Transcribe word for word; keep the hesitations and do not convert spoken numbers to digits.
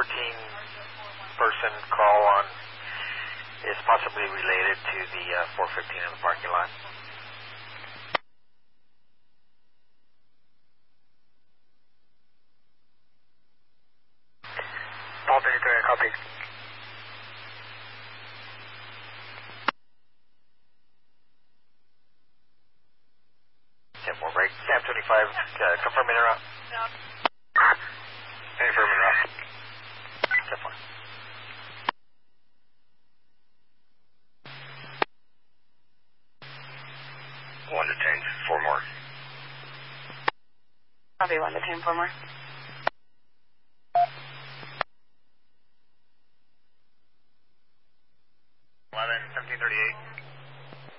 fourteen person call on is possibly related to the uh, four fifteen in the parking lot. Paul thirty-three, copy. ten four break. Sam twenty-five, uh, confirm in route. Confirm in route. ten four. one to ten, four more. Copy, one to ten, four more.